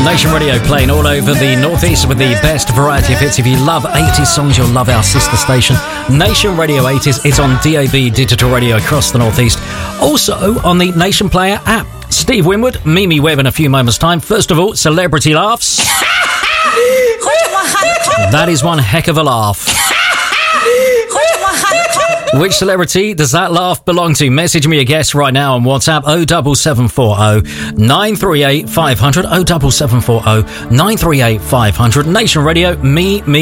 Nation Radio playing all over the Northeast with the best variety of hits. If you love 80s songs, you'll love our sister station, Nation Radio 80s. It's on DAB digital radio across the Northeast. Also on the Nation Player app. Steve Winwood, Mimi Webb in a few moments' time. First of all, celebrity laughs. That is one heck of a laugh. Which celebrity does that laugh belong to? Message me a guess right now on WhatsApp 07740 938 500 07740 938 500. Nation Radio, me